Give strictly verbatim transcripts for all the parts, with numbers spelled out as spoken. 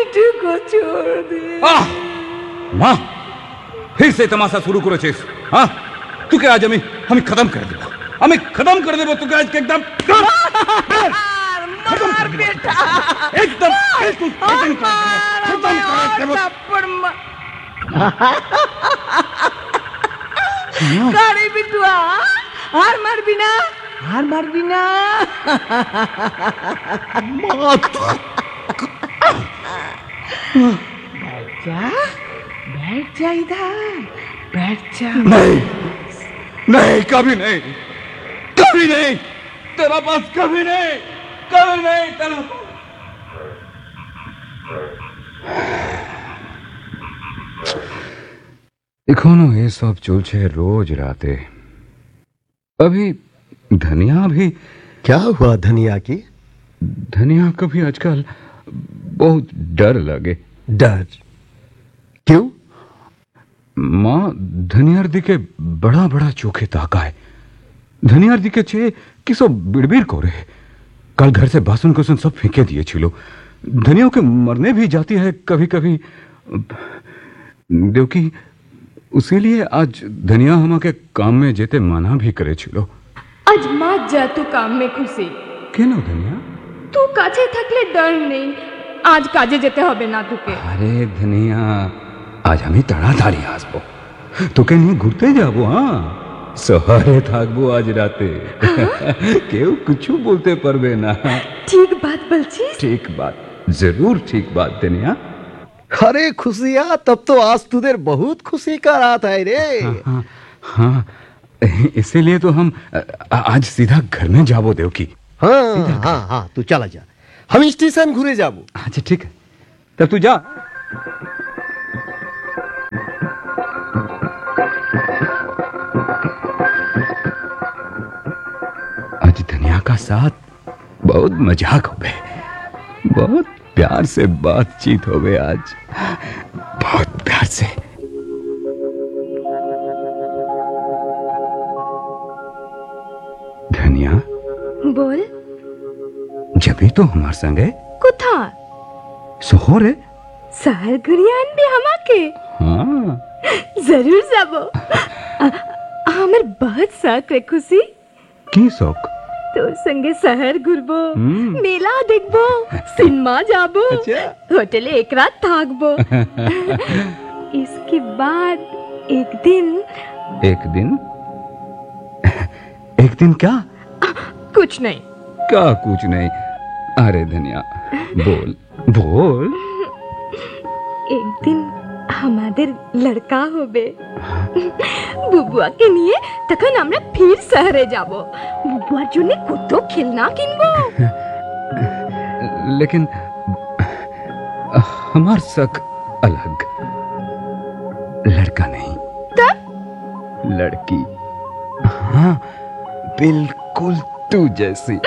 मिठू को छोड़ दे। आह माँ फिर से तमाशा शुरू करेছিস हाँ तुके आज हमें हमें खत्म कर देबो हमें खत्म कर देबो तुके आज के एकदम मार बेटा एकदम खत्म कर देबो थप्पड़ मार गाड़ी बिटुआ हार मार बिना हार मार बिना बैठ जा बैठ जा इधर बैठ जा। नहीं नहीं कभी नहीं कभी नहीं तेरा पास कभी नहीं कभी नहीं तेरा এখনো এসব চলছে रोज राते। अभी धनिया भी क्या हुआ धनिया की? धनिया को भी आजकल बहुत डर लगे। डर क्यों? माँ धनियार दिके बड़ा बड़ा चोखे ताकाय धनियार दिके चे कि सब बिड़बिड़ करे कल घर से बासन कुसन सब फेंके दिए छिलो धनिया के मरने भी जाती है कभी कभी देवकी उसीलिए आज धनिया हमा के काम में जेते माना भी करे छिलो। आज मत जा तू काम में खुशी केन धनिया तू काछे থাকলে डर नहीं आज काजे जेते होबे ना तुके। अरे धनिया आज हमें ताड़ाताड़ी आसबो তোকে নিয়ে ঘুরতে যাব হ্যাঁ শহরে থাকবো আজ রাতে কেউ কিছু বলতে পারবে না। ठीक बात বলছিস? ठीक बात जरूर ठीक बात धनिया। अरे खुशिया तब तो आज तुझे बहुत खुशी का रात है रे। हाँ, हाँ इसीलिए तो हम आज सीधा घर में जाबो देवकी। हाँ हाँ हाँ तू चला जा हम स्टेशन घूरे जाबो। अच्छा ठीक है तब तू जा। आज धनिया का साथ बहुत मजाक हो गए बहुत प्यार से बातचीत हो गई आज बहुत प्यार से। धनिया बोल जब तो हमार संगे কোথা শহরে শহর ঘুরিয়ে আনবি আমাকে? हाँ जरूर যাবো আমার बहुत শখ রে খুশি। কি শখ? তোর সঙ্গে শহর ঘুরবো হুম। মেলা দেখবো সিনেমা যাবো अच्छा। হোটেলে এক রাত থাকবো इसके बाद एक दिन एक दिन एक दिन क्या कुछ नहीं क्या कुछ नहीं अरे धनिया बोल बोल एक दिन আমাদের লড়কা হবে বুবুয়াকে নিয়ে তখন আমরা ফির শহরে যাব বুবুয়ার জন্য কত খেলনা কিনবো। लेकिन हमार शक अलग लड़का नहीं तब लड़की। हाँ बिल्कुल तू जैसी।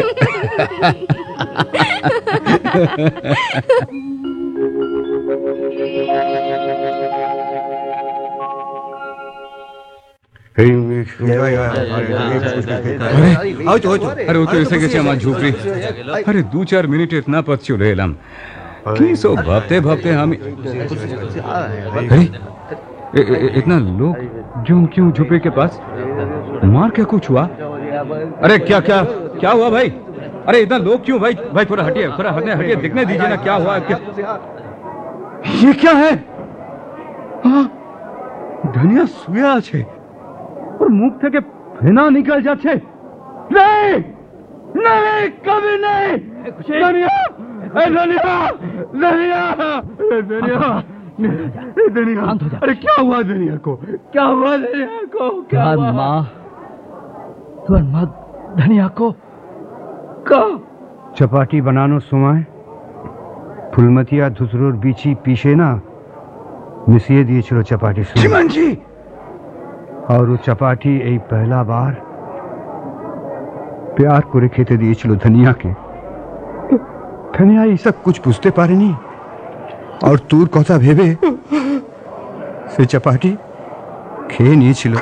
अरे वो तो ऐसे कैसे हमार झोपड़ी अरे दो चार मिनट इतना पत चले एलाम की सो भापते भापते हम अरे इतना लोग क्यों क्यों झोपड़ी के पास मार क्या कुछ हुआ? अरे क्या क्या क्या हुआ भाई? अरे इतना लोग क्यों भाई? भाई थोड़ा हटिए थोड़ा हटने हटिए दिखने दीजिए ना क्या हुआ क्या? ये क्या है? हाँ धनिया सुया छे और मुख থেকে ফেনা निकल जाछे। नहीं नहीं कभी नहीं धनिया धनिया धनिया धनिया धनिया अरे क्या हुआ धनिया को क्या हुआ धनिया को क्या हुआ? माँ तुम माँ धनिया को का चपाटी बनानो समय फुलमतिया धुसरोर बीची पीछे ना मिसिए दिए छिलो चपाटी चिमन जी और वो चपाटी এই पहला बार प्यार করে খেতে দিয়েছিল ধনিয়া কে। ধনিয়া এই সব कुछ বুঝতে পারেনি और তোর কথা ভেবে সে চপাটি খেয়ে নিয়েছিল।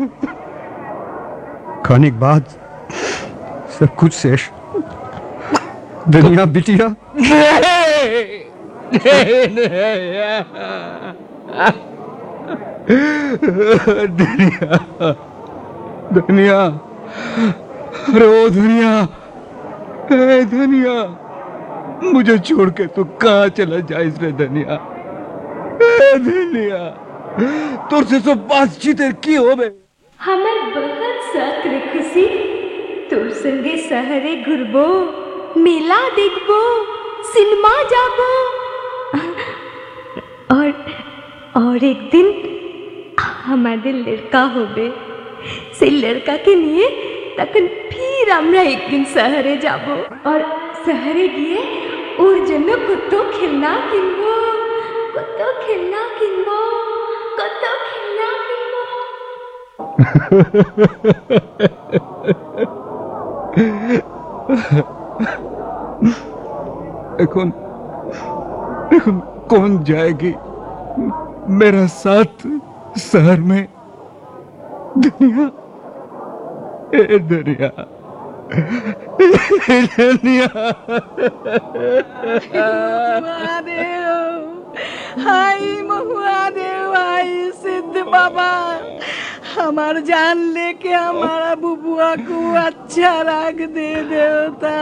খানিক बाद सब कुछ शेष। धनिया बिटिया धनिया, धनिया, अरे ओ धनिया, ए धनिया, मुझे छोड़ के तू कहाँ चला जाइस रे धनिया, ए धनिया, तुझसे तो बातचीत की हो बे। हमार बहुत शौक रे खुशी, तोर संगे शहरे घुरबो, मेला देखबो, सिनेमा जाबो, और और एक दिन हमारे लड़का होबे, से लड़का के लिए तखन फिर আমরা একদিন শহরে যাব, और শহরে গিয়ে ওর জন্য কত খেলনা কিনবো, কত খেলনা কিনবো, কত খেলনা কিনবো। এখন এখন कौन जाएगी मेरा साथ शहर में? दुनिया, ए दुनिया, ए दुनिया। महादेव, हाय महादेव, हाय सिद्ध बाबा, हमार जान लेके हमारा बुबुआ को अच्छा राग दे देवता,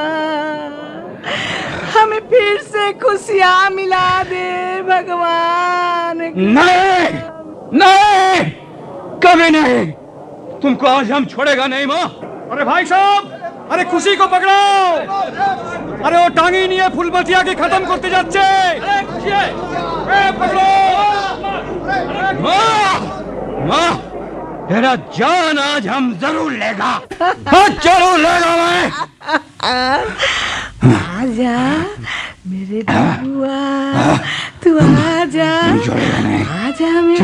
हमें फिर से खुशियाँ मिला दे भगवान। नहीं, नहीं, कभी नहीं, तुमको आज हम छोड़ेगा नहीं माँ। अरे भाई साहब, अरे खुशी को पकड़ो, अरे वो टांगी नहीं है फुलबतिया की खत्म करते जाच्छे, पकड़ो। माँ, माँ, तेरा जान आज हम जरूर लेगा, हाँ जरूर लेगा मैं। आजा मेरे बुआ, तू आजा, आजा मेरे